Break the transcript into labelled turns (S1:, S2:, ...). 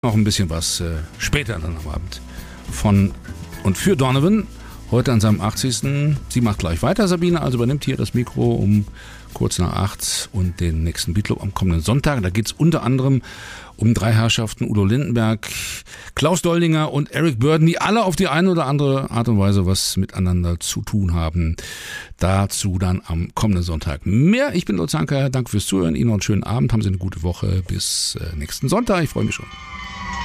S1: Noch ein bisschen was später dann am Abend von und für Donovan. Heute an seinem 80. Sie macht gleich weiter, Sabine, also übernimmt hier das Mikro um kurz nach 8 und den nächsten Beat Club am kommenden Sonntag. Da geht es unter anderem um 3 Herrschaften, Udo Lindenberg, Klaus Doldinger und Eric Burdon, die alle auf die eine oder andere Art und Weise was miteinander zu tun haben. Dazu dann am kommenden Sonntag mehr. Ich bin Lutz Anker, danke fürs Zuhören, Ihnen noch einen schönen Abend, haben Sie eine gute Woche, bis nächsten Sonntag, ich freue mich schon.